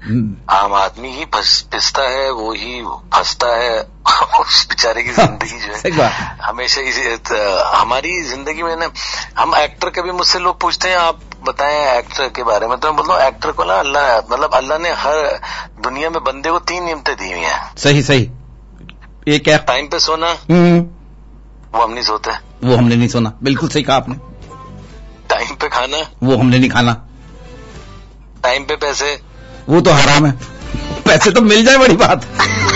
عام آدمی ہی پستا ہے, وہی پھنستا ہے. اس بیچارے کی زندگی جو ہے ہمیشہ ہماری زندگی میں نا, ہم ایکٹر کے بھی مجھ سے لوگ پوچھتے ہیں آپ بتائیں ایکٹر کے بارے میں, تو میں بولتا ہوں ایکٹر کو نا اللہ نے ہر دنیا میں بندے کو 3 نعمتیں دی ہوئی ہیں. صحیح. ایک ہے ٹائم پہ سونا, وہ ہم نہیں سوتے, وہ ہم نے نہیں سونا. بالکل صحیح کہا آپ نے. ٹائم پہ کھانا, وہ ہم نے نہیں کھانا. ٹائم پہ پیسے, وہ تو حرام ہے. پیسے تو مل جائے بڑی بات.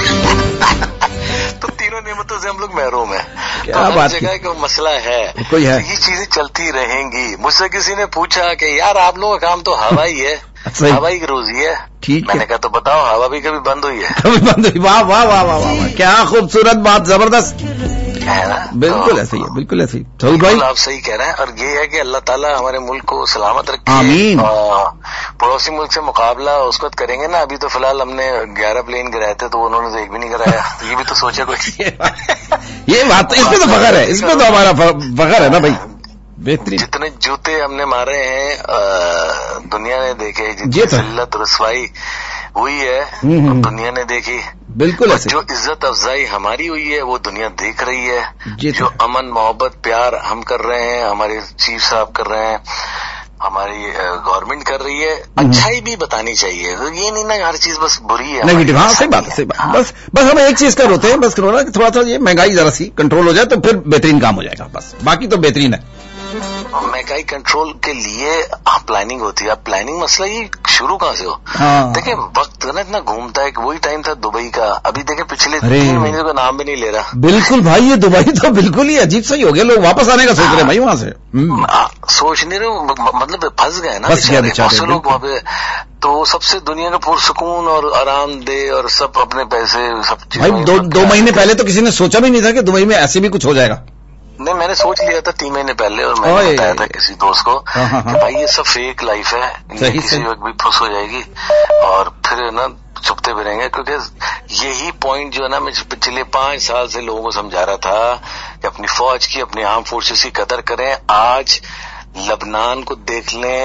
تو تینوں نعمتوں سے ہم لوگ محروم ہیں. کیا بات جگہ کا مسئلہ ہے, کوئی ہے, یہ چیزیں چلتی رہیں گی. مجھ سے کسی نے پوچھا کہ یار آپ لوگوں کا کام تو ہوائی ہے, ہوائی کی روزی ہے. ٹھیک, میں نے کہا تو بتاؤ ہوا بھی کبھی بند ہوئی ہے؟ کبھی بند ہوئی. واہ واہ واہ واہ واہ, کیا خوبصورت بات, زبردست ہے نا. بالکل ایسے ہی ہے, بالکل ایسے ہی. سعود بھائی آپ صحیح کہہ رہے ہیں, اور یہ ہے کہ اللہ تعالیٰ ہمارے ملک کو سلامت رکھے. آمین. پڑوسی ملک سے مقابلہ اس وقت کریں گے نا. ابھی تو فی الحال ہم نے 11 پلین گرائے تھے, تو انہوں نے تو ایک بھی نہیں کرایا. یہ بھی تو سوچے کوئی. یہ بات اس پہ تو فخر ہے, اس پہ تو ہمارا فخر ہے نا بھائی. بہترین. جتنے جوتے ہم نے مارے ہیں دنیا نے دیکھے, جتنی ذلت رسوائی ہوئی ہے دنیا نے دیکھی. بالکل ایسے. جو عزت افزائی ہماری ہوئی ہے وہ دنیا دیکھ رہی ہے. جو امن محبت پیار ہم کر رہے ہیں, ہمارے چیف صاحب کر رہے ہیں, ہماری گورنمنٹ کر رہی ہے. اچھائی بھی بتانی چاہیے, یہ نہیں نا ہر چیز بس بری ہے. نیگیٹو, ہاں صحیح بات, صحیح بات. بس ہمیں ایک چیز کا روتے ہیں, بس کرونا کہ تھوڑا سا یہ مہنگائی ذرا سی کنٹرول ہو جائے تو پھر بہترین کام ہو جائے گا. بس باقی تو بہترین ہے. مہنگائی کنٹرول کے لیے پلاننگ ہوتی ہے. اب پلاننگ مسئلہ یہ شروع کہاں سے ہو؟ دیکھیں وقت نا اتنا گھومتا ہے کہ وہی ٹائم تھا دبئی کا. ابھی دیکھیں پچھلے 3 مہینے کا نام بھی نہیں لے رہا. بالکل بھائی, یہ دبئی تو بالکل ہی عجیب سا ہی ہو گیا. لوگ واپس آنے کا سوچ رہے ہیں بھائی وہاں سے. سوچ نہیں رہے, مطلب پھنس گئے نا بہت لوگ وہاں پہ. تو سب سے دنیا کا پرسکون اور آرام دہ اور سب اپنے پیسے سب چیز. 2 مہینے پہلے تو کسی نے سوچا بھی نہیں تھا کہ دبئی میں ایسے بھی کچھ ہو جائے گا. نہیں, میں نے سوچ لیا تھا 3 مہینے پہلے, اور میں نے بتایا تھا کسی دوست کو کہ بھائی یہ سب فیک لائف ہے, کسی وقت بھی پھنس ہو جائے گی. اور پھر نا چھپتے بھی رہیں گے, کیونکہ یہی پوائنٹ جو ہے نا میں پچھلے 5 سال سے لوگوں کو سمجھا رہا تھا کہ اپنی فوج کی, اپنی آرم فورسز کی قدر کریں. آج لبنان کو دیکھ لیں,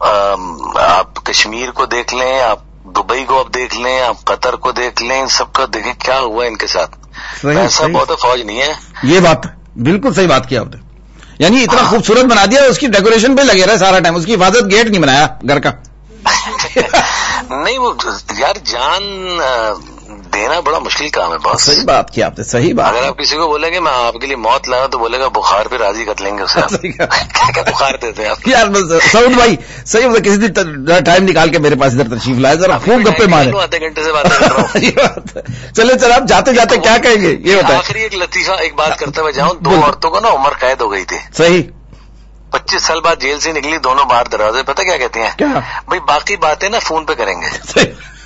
آپ کشمیر کو دیکھ لیں, آپ دبئی کو آپ دیکھ لیں, آپ قطر کو دیکھ لیں, ان سب کا دیکھیں کیا ہوا ان کے ساتھ. ایسا بہت فوج نہیں ہے. یہ بات بالکل صحیح بات کیا آپ نے. یعنی اتنا خوبصورت بنا دیا, اس کی ڈیکوریشن پہ لگے رہے سارا ٹائم, اس کی حفاظت گیٹ نہیں بنایا گھر کا. نہیں وہ یار جان دینا بڑا مشکل کام ہے. بہت صحیح بات کی آپ نے, صحیح بات. اگر آپ کسی کو بولیں گے میں آپ کے لیے موت لایا تو بولے گا بخار پہ راضی کر لیں گے اسے. کیا بخار دیتے ہیں آپ یار. سعود بھائی صحیح ہوتا, کسی دن ٹائم نکال کے میرے پاس ادھر تشریف لائے, ذرا خوب گپے مارے. آدھے گھنٹے سے بات کر رہا ہوں. چلے آپ جاتے جاتے کیا کہیں گے یہ بتائیں. آخری ایک لطیفہ ایک بات کرتے ہوئے جاؤں. 2 عورتوں کو نا عمر قید ہو گئی تھی. صحیح. 25 سال بعد جیل سے نکلی, دونوں باہر دروازے. پتہ کیا کہتی ہیں؟ بھائی باقی باتیں نا فون پہ کریں گے.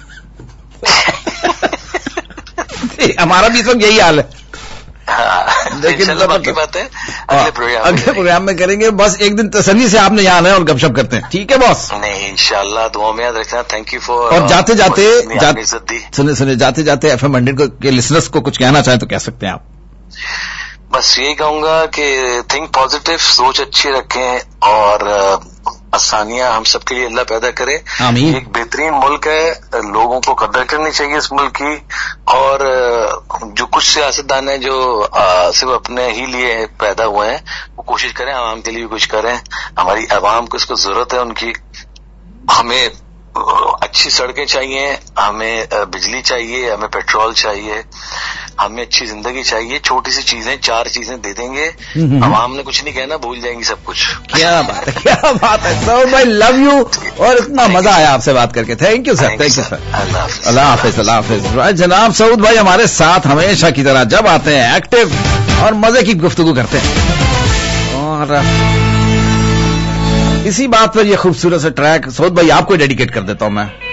ہمارا بھی اس وقت یہی حال ہے. لیکن باقی باتیں اگلے پروگرام میں کریں گے. بس ایک دن تسلی سے آپ نے یہاں آنا ہے اور گپ شپ کرتے ہیں. ٹھیک ہے باس. نہیں انشاءاللہ دعا میں یاد رکھنا. Thank you for. اور جاتے جاتے ایف ایم 100 کے لسنرز کو کچھ کہنا چاہیں تو کہہ سکتے ہیں آپ. بس یہی کہوں گا کہ تھنک پازیٹیو, سوچ اچھی رکھیں, اور آسانیاں ہم سب کے لیے اللہ پیدا کرے. آمین. ایک بہترین ملک ہے, لوگوں کو قدر کرنی چاہیے اس ملک کی. اور جو کچھ سیاستدان ہیں جو صرف اپنے ہی لیے پیدا ہوئے ہیں, وہ کوشش کریں عوام کے لیے بھی کچھ کریں. ہماری عوام کو اس کو ضرورت ہے ان کی. ہمیں اچھی سڑکیں چاہیے, ہمیں بجلی چاہیے, ہمیں پیٹرول چاہیے, ہمیں اچھی زندگی چاہیے. چھوٹی سی چیزیں 4 چیزیں دے دیں گے, عوام نے کچھ نہیں کہنا, بھول جائیں گی سب کچھ. کیا بات ہے, کیا بات ہے. سعود بھائی لو یو, اور اتنا مزہ آیا آپ سے بات کر کے. Thank you sir, thank you sir. اللہ حافظ. اللہ حافظ. جناب سعود بھائی ہمارے ساتھ ہمیشہ کی طرح جب آتے ہیں ایکٹیو اور مزے کی گفتگو کرتے ہیں. اور اسی بات پر یہ خوبصورت سے ٹریک سعود بھائی آپ کو ڈیڈیکیٹ کر دیتا ہوں میں.